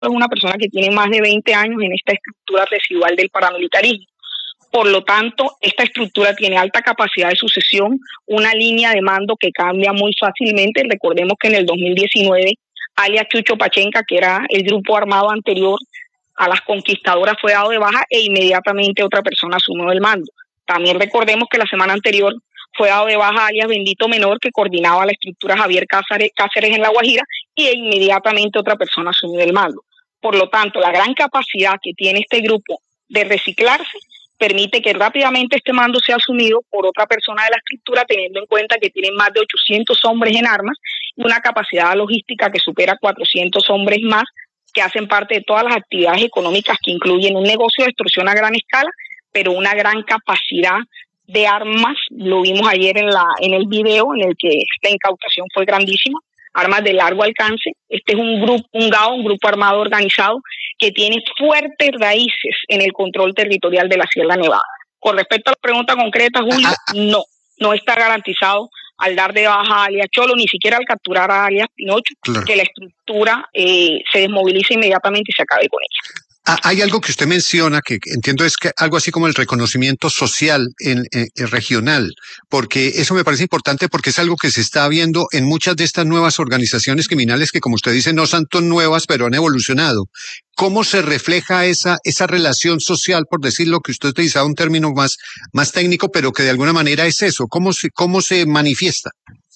es una persona que tiene más de 20 años en esta estructura residual del paramilitarismo. Por lo tanto, esta estructura tiene alta capacidad de sucesión, una línea de mando que cambia muy fácilmente. Recordemos que en el 2019, alias Chucho Pachenca, que era el grupo armado anterior a las conquistadoras, fue dado de baja e inmediatamente otra persona asumió el mando. También recordemos que la semana anterior fue dado de baja alias Bendito Menor, que coordinaba la estructura Javier Cáceres en La Guajira, y inmediatamente otra persona asumió el mando. Por lo tanto, la gran capacidad que tiene este grupo de reciclarse permite que rápidamente este mando sea asumido por otra persona de la estructura, teniendo en cuenta que tienen más de 800 hombres en armas y una capacidad logística que supera 400 hombres más, que hacen parte de todas las actividades económicas que incluyen un negocio de extorsión a gran escala, pero una gran capacidad de armas. Lo vimos ayer en el video en el que esta incautación fue grandísima, armas de largo alcance. Este es un grupo armado organizado que tiene fuertes raíces en el control territorial de la Sierra Nevada. Con respecto a la pregunta concreta, Julio, no está garantizado al dar de baja a alias Cholo, ni siquiera al capturar a alias Pinocho, claro, que la estructura se desmovilice inmediatamente y se acabe con ella. Hay algo que usted menciona que entiendo es que algo así como el reconocimiento social regional, porque eso me parece importante porque es algo que se está viendo en muchas de estas nuevas organizaciones criminales que, como usted dice, no son tan nuevas, pero han evolucionado. ¿Cómo se refleja esa relación social, por decirlo, que usted utilizaba un término más técnico, pero que de alguna manera es eso? ¿Cómo se manifiesta?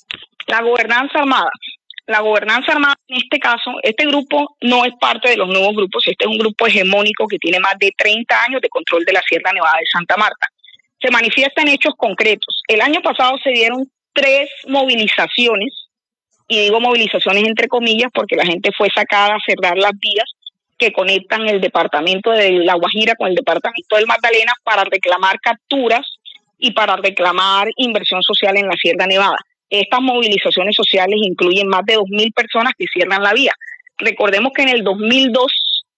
La gobernanza armada. La gobernanza armada, en este caso, este grupo no es parte de los nuevos grupos. Este es un grupo hegemónico que tiene más de 30 años de control de la Sierra Nevada de Santa Marta. Se manifiesta en hechos concretos. El año pasado se dieron 3 movilizaciones, y digo movilizaciones entre comillas porque la gente fue sacada a cerrar las vías que conectan el departamento de La Guajira con el departamento del Magdalena para reclamar capturas y para reclamar inversión social en la Sierra Nevada. Estas movilizaciones sociales incluyen más de 2.000 personas que cierran la vía. Recordemos que en el 2002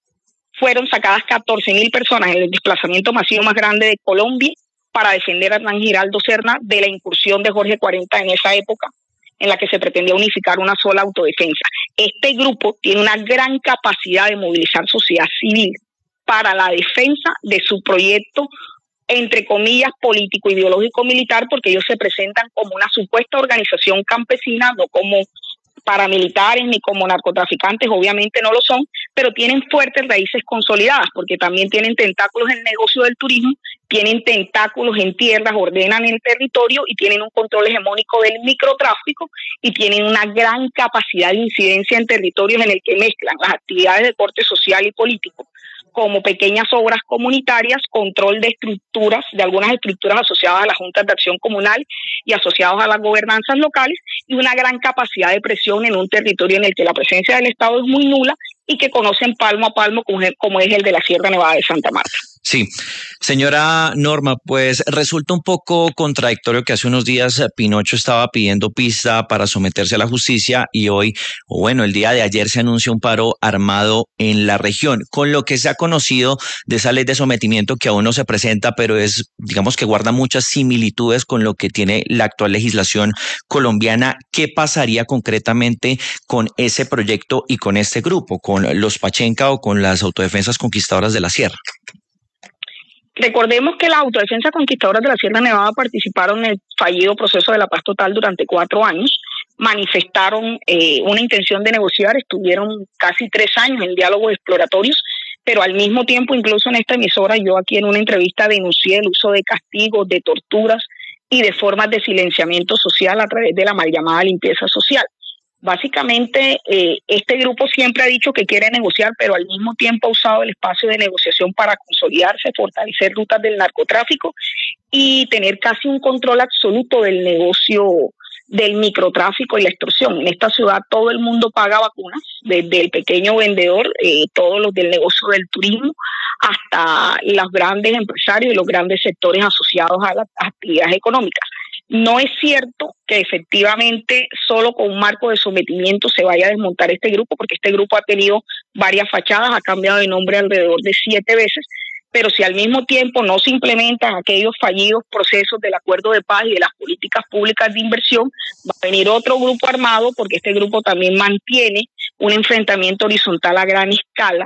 fueron sacadas 14.000 personas en el desplazamiento masivo más grande de Colombia para defender a Hernán Giraldo Serna de la incursión de Jorge 40 en esa época, en la que se pretendía unificar una sola autodefensa. Este grupo tiene una gran capacidad de movilizar sociedad civil para la defensa de su proyecto, entre comillas, político, ideológico, militar, porque ellos se presentan como una supuesta organización campesina, no como paramilitares ni como narcotraficantes, obviamente no lo son, pero tienen fuertes raíces consolidadas, porque también tienen tentáculos en el negocio del turismo, tienen tentáculos en tierras, ordenan el territorio y tienen un control hegemónico del microtráfico y tienen una gran capacidad de incidencia en territorios en el que mezclan las actividades de corte social y político, como pequeñas obras comunitarias, control de estructuras, de algunas estructuras asociadas a las juntas de acción comunal y asociados a las gobernanzas locales, y una gran capacidad de presión en un territorio en el que la presencia del Estado es muy nula y que conocen palmo a palmo como es el de la Sierra Nevada de Santa Marta. Sí, señora Norma, pues resulta un poco contradictorio que hace unos días Pinocho estaba pidiendo pista para someterse a la justicia y hoy, o bueno, el día de ayer se anunció un paro armado en la región, con lo que se ha conocido de esa ley de sometimiento que aún no se presenta, pero es, digamos que guarda muchas similitudes con lo que tiene la actual legislación colombiana. ¿Qué pasaría concretamente con ese proyecto y con este grupo, con los Pachenca o con las autodefensas conquistadoras de la Sierra? Recordemos que las autodefensas conquistadoras de la Sierra Nevada participaron en el fallido proceso de la paz total durante 4 años, manifestaron una intención de negociar, estuvieron casi 3 años en diálogos exploratorios, pero al mismo tiempo, incluso en esta emisora, yo aquí en una entrevista denuncié el uso de castigos, de torturas y de formas de silenciamiento social a través de la mal llamada limpieza social. Básicamente, este grupo siempre ha dicho que quiere negociar, pero al mismo tiempo ha usado el espacio de negociación para consolidarse, fortalecer rutas del narcotráfico y tener casi un control absoluto del negocio del microtráfico y la extorsión. En esta ciudad todo el mundo paga vacunas, desde el pequeño vendedor, todos los del negocio del turismo, hasta los grandes empresarios y los grandes sectores asociados a las actividades económicas. No es cierto que efectivamente solo con un marco de sometimiento se vaya a desmontar este grupo, porque este grupo ha tenido varias fachadas, ha cambiado de nombre alrededor de 7 veces, pero si al mismo tiempo no se implementan aquellos fallidos procesos del acuerdo de paz y de las políticas públicas de inversión, va a venir otro grupo armado, porque este grupo también mantiene un enfrentamiento horizontal a gran escala